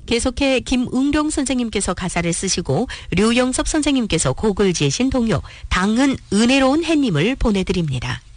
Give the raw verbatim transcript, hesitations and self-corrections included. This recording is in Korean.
계속해 김응룡 선생님께서 가사를 쓰시고 류영섭 선생님께서 곡을 지으신 동요 당은 은혜로운 해님을 보내드립니다.